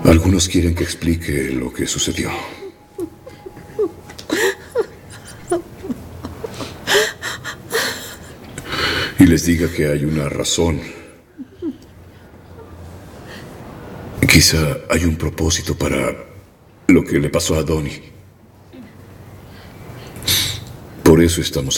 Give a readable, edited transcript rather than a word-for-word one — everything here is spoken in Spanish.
Algunos quieren que explique lo que sucedió. Y les diga que hay una razón. Quizá hay un propósito para lo que le pasó a Donnie. Por eso estamos